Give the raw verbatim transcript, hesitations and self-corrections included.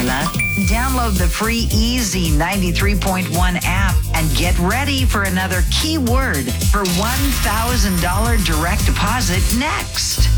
Delilah. Download the free Easy ninety-three point one app and get ready for another keyword for one thousand dollars direct deposit next.